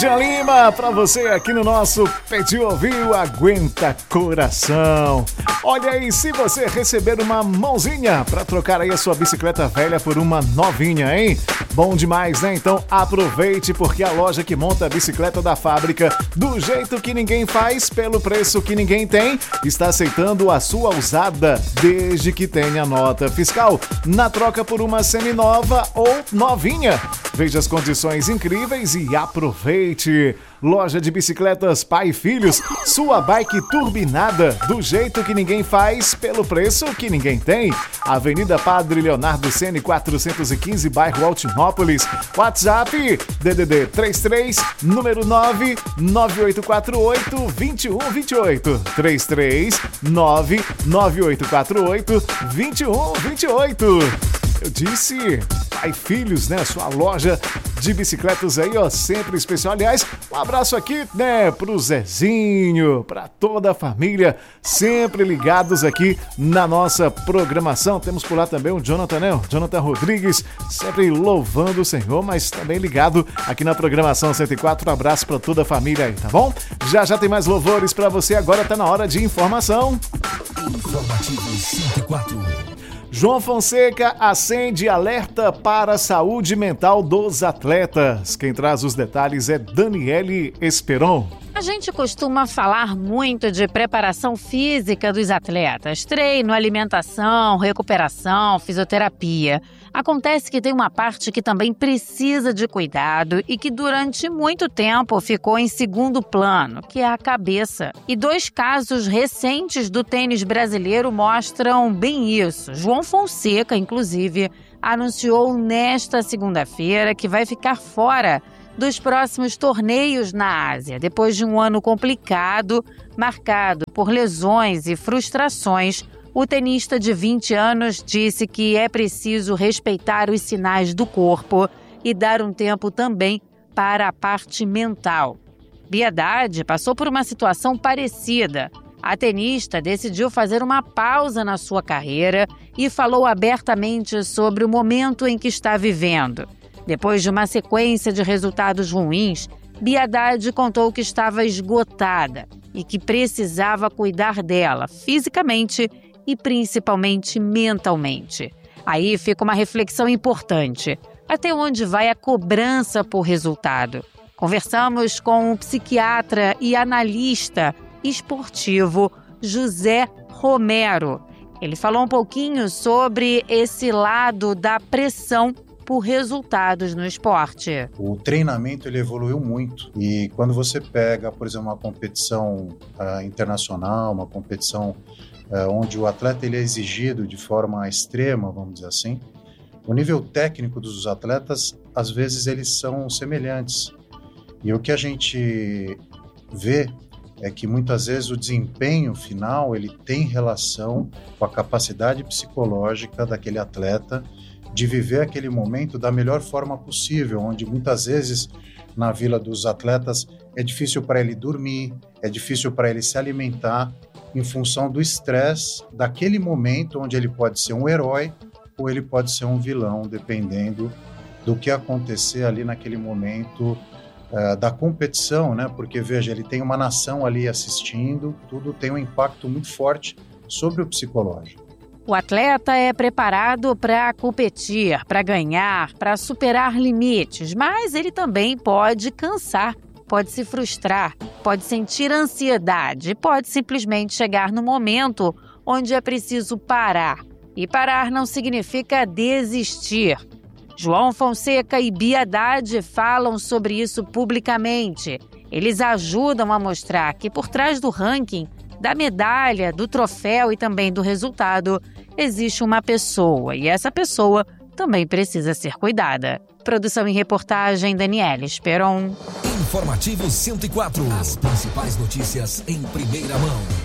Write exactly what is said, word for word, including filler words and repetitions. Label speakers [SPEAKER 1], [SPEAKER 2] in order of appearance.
[SPEAKER 1] Cíndia Lima, pra você aqui no nosso Pediu Ouviu, Aguenta Coração. Olha aí, se você receber uma mãozinha pra trocar aí a sua bicicleta velha por uma novinha, hein? Bom demais, né? Então aproveite, porque a loja que monta a bicicleta da fábrica do jeito que ninguém faz, pelo preço que ninguém tem, está aceitando a sua usada, desde que tenha nota fiscal, na troca por uma seminova ou novinha. Veja as condições incríveis e aproveite. Loja de bicicletas Pai e Filhos, sua bike turbinada, do jeito que ninguém faz, pelo preço que ninguém tem. Avenida Padre Leonardo Ceni, quatrocentos e quinze, bairro Altinópolis. WhatsApp, D D D trinta e três, número nove nove oito quatro oito, dois um dois oito. trinta e três, nove nove oito quatro oito, dois um dois oito. Eu disse Pai Filhos, né? Sua loja de bicicletas aí, ó, sempre especial. Aliás, um abraço aqui, né, pro Zezinho, pra toda a família, sempre ligados aqui na nossa programação. Temos por lá também o Jonathan, né? O Jonathan Rodrigues, sempre louvando o Senhor, mas também ligado aqui na programação cento e quatro. Um abraço pra toda a família aí, tá bom? Já já tem mais louvores pra você, agora tá na hora de informação.
[SPEAKER 2] Informativo cento e quatro.
[SPEAKER 1] João Fonseca acende alerta para a saúde mental dos atletas. Quem traz os detalhes é Daniele Esperon.
[SPEAKER 3] A gente costuma falar muito de preparação física dos atletas, treino, alimentação, recuperação, fisioterapia. Acontece que tem uma parte que também precisa de cuidado e que durante muito tempo ficou em segundo plano, que é a cabeça. E dois casos recentes do tênis brasileiro mostram bem isso. João Fonseca, inclusive, anunciou nesta segunda-feira que vai ficar fora dos próximos torneios na Ásia, depois de um ano complicado, marcado por lesões e frustrações. O tenista de vinte anos disse que é preciso respeitar os sinais do corpo e dar um tempo também para a parte mental. Bia Haddad passou por uma situação parecida. A tenista decidiu fazer uma pausa na sua carreira e falou abertamente sobre o momento em que está vivendo. Depois de uma sequência de resultados ruins, Bia Haddad contou que estava esgotada e que precisava cuidar dela fisicamente e principalmente mentalmente. Aí fica uma reflexão importante. Até onde vai a cobrança por resultado? Conversamos com o psiquiatra e analista esportivo José Romero. Ele falou um pouquinho sobre esse lado da pressão por resultados no esporte.
[SPEAKER 4] O treinamento ele evoluiu muito e quando você pega, por exemplo, uma competição uh, internacional, uma competição uh, onde o atleta ele é exigido de forma extrema, vamos dizer assim, o nível técnico dos atletas, às vezes, eles são semelhantes. E o que a gente vê é que muitas vezes o desempenho final ele tem relação com a capacidade psicológica daquele atleta de viver aquele momento da melhor forma possível, onde muitas vezes na Vila dos Atletas é difícil para ele dormir, é difícil para ele se alimentar em função do estresse daquele momento onde ele pode ser um herói ou ele pode ser um vilão, dependendo do que acontecer ali naquele momento uh, da competição, né? Porque, veja, ele tem uma nação ali assistindo, tudo tem um impacto muito forte sobre o psicológico.
[SPEAKER 3] O atleta é preparado para competir, para ganhar, para superar limites, mas ele também pode cansar, pode se frustrar, pode sentir ansiedade, pode simplesmente chegar no momento onde é preciso parar. E parar não significa desistir. João Fonseca e Bia Haddad falam sobre isso publicamente. Eles ajudam a mostrar que por trás do ranking, da medalha, do troféu e também do resultado, existe uma pessoa e essa pessoa também precisa ser cuidada. Produção e reportagem, Daniele Esperon.
[SPEAKER 2] Informativo cento e quatro. As principais notícias em primeira mão.